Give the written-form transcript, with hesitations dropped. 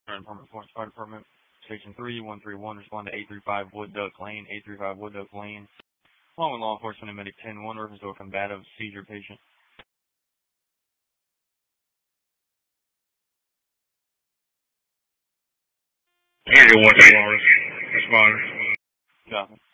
Department, Florence Fire Department, Station 3131, respond to 835 Wood Duck Lane, 835 Wood Duck Lane. Along with law enforcement and medic 10-1, reference to a combative seizure patient. Here, 131, responder. Copy.